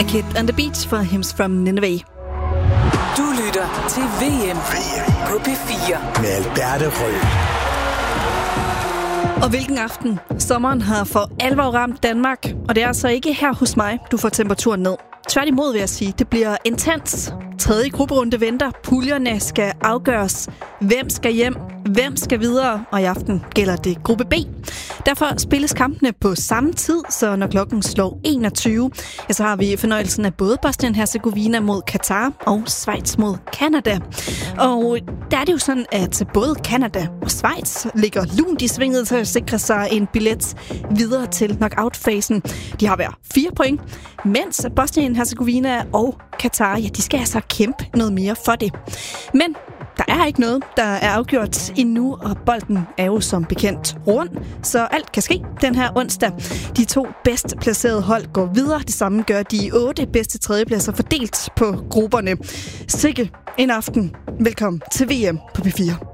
Kid on the Beach for Hymns from Nineveh. Du lytter til VM på P4 med Alberte Rød. Og hvilken aften. Sommeren har for alvor ramt Danmark, og det er altså ikke her hos mig, du får temperaturen ned. Tværtimod vil jeg sige, det bliver intens. Tredje grupperunde venter. Puljerne skal afgøres. Hvem skal hjem? Hvem skal videre? Og i aften gælder det gruppe B. Derfor spilles kampene på samme tid, så når klokken slår 21, så har vi fornøjelsen af både Bosnien-Hercegovina mod Katar og Schweiz mod Canada. Og der er det jo sådan, at både Canada og Schweiz ligger lunt i svinget til at sikre sig en billet videre til knockout-fasen. De har hver 4 point, mens Bosnien-Hercegovina og Katar, ja, de skal altså kæmpe noget mere for det. Men der er ikke noget, der er afgjort endnu, og bolden er jo som bekendt rund, så alt kan ske den her onsdag. De 2 bedst placerede hold går videre. Det samme gør de 8 bedste tredjepladser fordelt på grupperne. Sikke en aften. Velkommen til VM på P4.